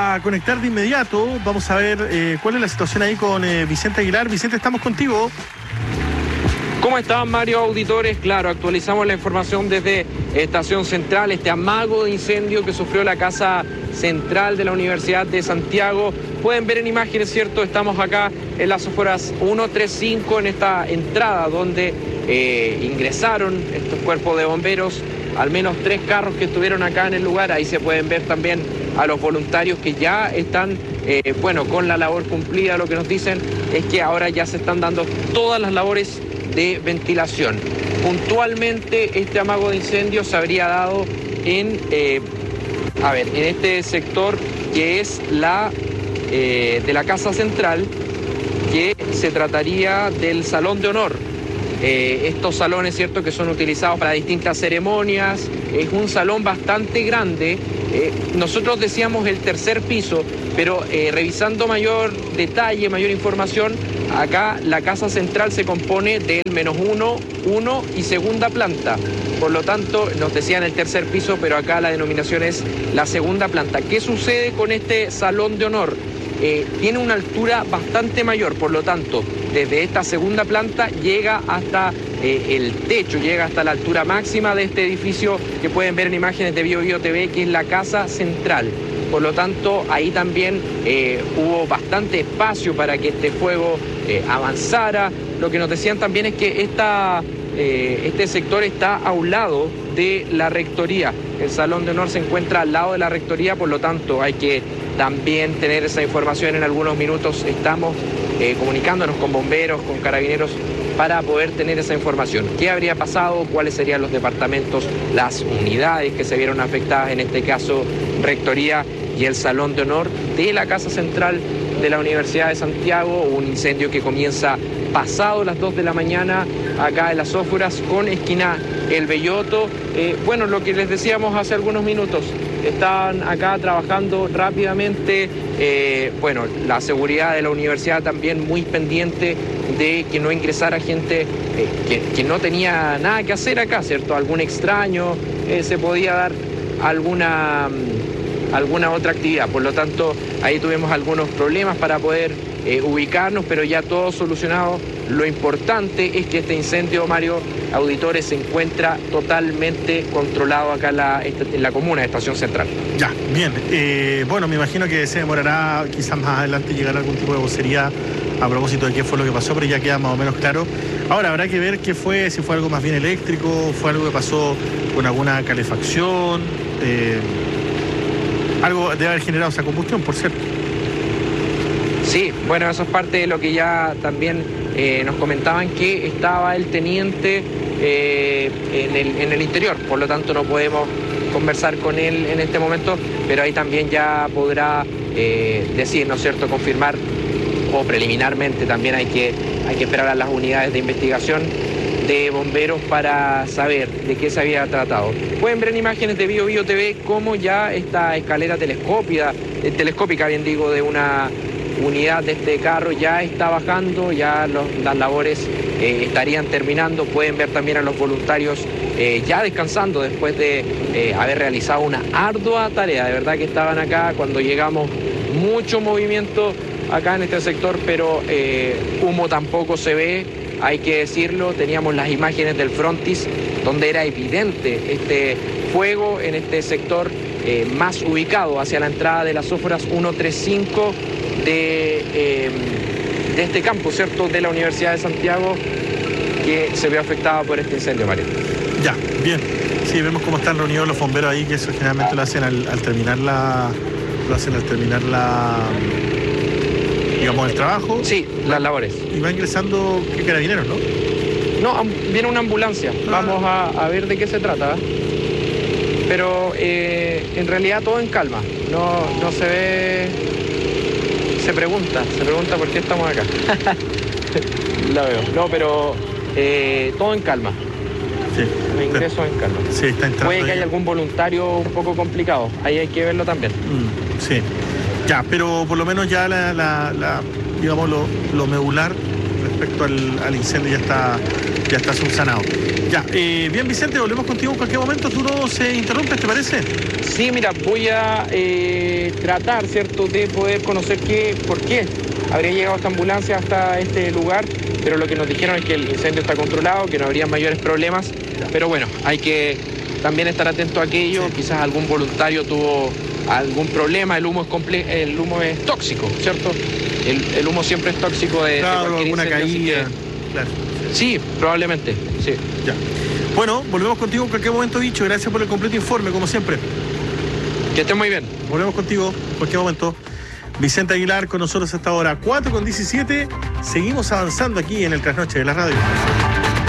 a conectar de inmediato. Vamos a ver cuál es la situación ahí con Vicente Aguilar. Vicente, estamos contigo. ¿Cómo están, Mario, auditores? Claro, actualizamos la información desde Estación Central, este amago de incendio que sufrió la Casa Central de la Universidad de Santiago. Pueden ver en imágenes, ¿cierto? Estamos acá en las afueras 135, en esta entrada donde ingresaron estos cuerpos de bomberos, al menos 3 carros que estuvieron acá en el lugar. Ahí se pueden ver también a los voluntarios que ya están, con la labor cumplida. Lo que nos dicen es que ahora ya se están dando todas las labores de ventilación. Puntualmente este amago de incendio se habría dado en este sector que es de la Casa Central, que se trataría del Salón de Honor. Estos salones, ¿cierto?, que son utilizados para distintas ceremonias. Es un salón bastante grande. Nosotros decíamos el tercer piso, pero revisando mayor detalle, mayor información, acá la Casa Central se compone del -1, 1 y segunda planta. Por lo tanto, nos decían el tercer piso, pero acá la denominación es la segunda planta. ¿Qué sucede con este Salón de Honor? Tiene una altura bastante mayor, por lo tanto, desde esta segunda planta llega hasta el techo, llega hasta la altura máxima de este edificio que pueden ver en imágenes de Bio Bio TV, que es la Casa Central. Por lo tanto, ahí también hubo bastante espacio para que este fuego avanzara. Lo que nos decían también es que este sector está a un lado de la rectoría. El Salón de Honor se encuentra al lado de la rectoría, por lo tanto hay que también tener esa información. En algunos minutos estamos comunicándonos con bomberos, con carabineros, para poder tener esa información. ¿Qué habría pasado? ¿Cuáles serían los departamentos, las unidades que se vieron afectadas? En este caso, rectoría y el Salón de Honor de la Casa Central de la Universidad de Santiago. Un incendio que comienza pasado las 2 de la mañana acá en Las Ósforas con esquina El Belloto. Lo que les decíamos hace algunos minutos, están acá trabajando rápidamente. La seguridad de la universidad también muy pendiente de que no ingresara gente que no tenía nada que hacer acá, ¿cierto? Algún extraño, se podía dar alguna otra actividad. Por lo tanto, ahí tuvimos algunos problemas para poder ubicarnos, pero ya todo solucionado. Lo importante es que este incendio, Mario, auditores, se encuentra totalmente controlado acá en la comuna de Estación Central. Ya, bien. Me imagino que se demorará, quizás más adelante llegar algún tipo de vocería a propósito de qué fue lo que pasó, pero ya queda más o menos claro. Ahora habrá que ver qué fue, si fue algo más bien eléctrico, fue algo que pasó con alguna calefacción, algo debe haber generado esa combustión, por cierto. Sí, eso es parte de lo que ya también nos comentaban, que estaba el teniente en el interior, por lo tanto no podemos conversar con él en este momento, pero ahí también ya podrá decir, ¿no es cierto?, confirmar, o preliminarmente también hay que esperar a las unidades de investigación de bomberos para saber de qué se había tratado. Pueden ver en imágenes de Bio Bio TV cómo ya esta escalera telescópica, de una unidad de este carro ya está bajando, ya las labores estarían terminando. Pueden ver también a los voluntarios ya descansando después de haber realizado una ardua tarea. De verdad que estaban acá cuando llegamos, mucho movimiento acá en este sector, pero humo tampoco se ve, hay que decirlo. Teníamos las imágenes del frontis donde era evidente este fuego en este sector más ubicado hacia la entrada de Las Ósforas 135 de este campus, ¿cierto?, de la Universidad de Santiago, que se vio afectada por este incendio, Mario. Ya, bien. Sí, vemos cómo están reunidos los bomberos ahí, que eso generalmente lo hacen al terminar el trabajo. Sí, las labores. Y va ingresando, ¿qué carabineros, no? No, viene una ambulancia. Vamos a ver de qué se trata. Pero en realidad todo en calma. No se ve. Se pregunta por qué estamos acá. La veo. No, pero todo en calma. Sí. El ingreso en calma. Sí, está entrando. Puede que haya algún voluntario un poco complicado. Ahí hay que verlo también. Sí. Ya, pero por lo menos ya lo medular respecto al incendio ya está subsanado. Ya, bien Vicente, volvemos contigo en cualquier momento, tú no se interrumpes, ¿te parece? Sí, mira, voy a tratar, ¿cierto?, de poder conocer por qué habría llegado esta ambulancia hasta este lugar, pero lo que nos dijeron es que el incendio está controlado, que no habría mayores problemas, pero bueno, hay que también estar atento a aquello, sí. Quizás algún voluntario tuvo algún problema, el humo es tóxico, ¿cierto? El humo siempre es tóxico de cualquier alguna incendio, caída. Claro. Sí, probablemente, sí. Ya. Bueno, volvemos contigo en cualquier momento, dicho. Gracias por el completo informe, como siempre. Que estés muy bien. Volvemos contigo en cualquier momento. Vicente Aguilar con nosotros hasta ahora, 4:17. Seguimos avanzando aquí en el Trasnoche de la Radio.